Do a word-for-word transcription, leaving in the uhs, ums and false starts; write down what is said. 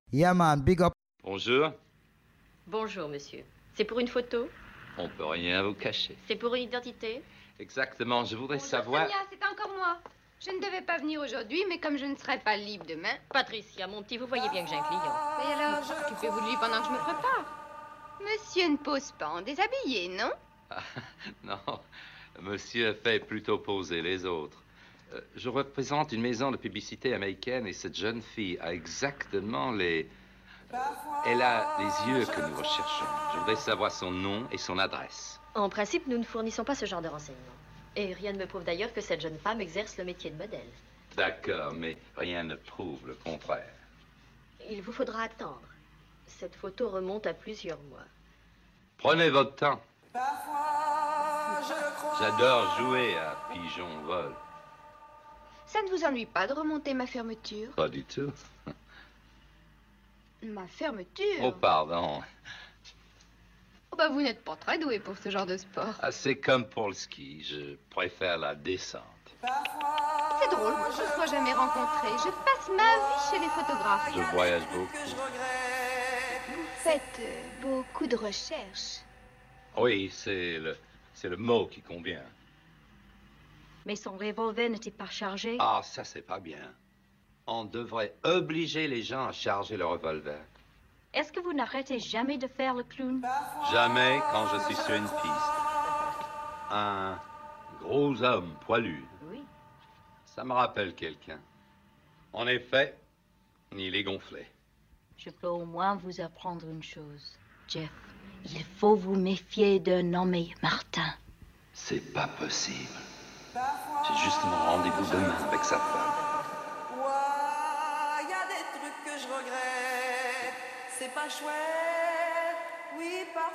Yeah man, big up. Bonjour. Bonjour, monsieur. C'est pour une photo? On peut rien vous cacher. C'est pour une identité? Exactement, je voudrais Bonjour, savoir... Sonia, c'est encore moi. Je ne devais pas venir aujourd'hui, mais comme je ne serai pas libre demain... Patricia, mon petit, vous voyez bien que j'ai un client. Et alors, occupez-vous de lui pendant que je me prépare. Monsieur ne pose pas en déshabillé, non? Ah, non, monsieur fait plutôt poser les autres. Euh, je représente une maison de publicité américaine et cette jeune fille a exactement les... Elle a les yeux que nous recherchons. Je voudrais savoir son nom et son adresse. En principe, nous ne fournissons pas ce genre de renseignements. Et rien ne me prouve d'ailleurs que cette jeune femme exerce le métier de modèle. D'accord, mais rien ne prouve le contraire. Il vous faudra attendre. Cette photo remonte à plusieurs mois. Prenez votre temps. J'adore jouer à pigeon-vol. Ça ne vous ennuie pas de remonter ma fermeture? Pas du tout. Ma fermeture? Oh, pardon. Oh, bah, vous n'êtes pas très doué pour ce genre de sport. Ah, c'est comme pour le ski. Je préfère la descente. C'est drôle, moi, je ne sois jamais rencontrée. Je passe ma vie chez les photographes. Je voyage beaucoup. Vous faites euh, beaucoup de recherches. Oui, c'est le, c'est le mot qui convient. Mais son revolver n'était pas chargé. Ah, ça, c'est pas bien. On devrait obliger les gens à charger le revolver. Est-ce que vous n'arrêtez jamais de faire le clown? Jamais quand je suis sur une piste. Un gros homme poilu. Oui. Ça me rappelle quelqu'un. En effet, il est gonflé. Je peux au moins vous apprendre une chose. Jeff, il faut vous méfier d'un nommé Martin. C'est pas possible. J'ai justement rendez-vous demain avec sa femme. Ouah, y a des trucs que je regrette. C'est pas chouette. Oui, parfois.